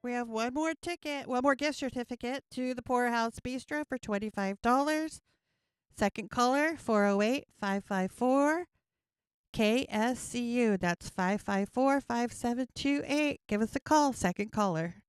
We have one more ticket, one more gift certificate to the Poorhouse Bistro for $25. Second caller, 408-554 KSCU. That's 554-5728. Give us a call, second caller.